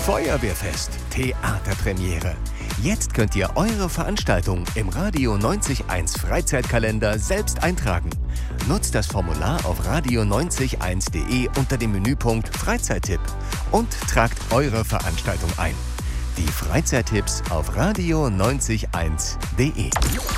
Feuerwehrfest, Theaterpremiere. Jetzt könnt ihr eure Veranstaltung im Radio 90.1 Freizeitkalender selbst eintragen. Nutzt das Formular auf radio901.de unter dem Menüpunkt Freizeittipp und tragt eure Veranstaltung ein. Die Freizeittipps auf radio901.de.